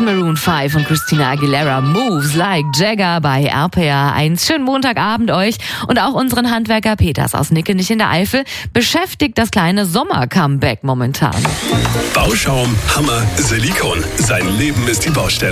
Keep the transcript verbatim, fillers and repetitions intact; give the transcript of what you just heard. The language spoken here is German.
Maroon fünf und Christina Aguilera, Moves Like Jagger bei R P R eins. Schönen Montagabend euch und auch unseren Handwerker Peters aus Nickenich in der Eifel beschäftigt das kleine Sommer-Comeback momentan. Bauschaum, Hammer, Silikon. Sein Leben ist die Baustelle.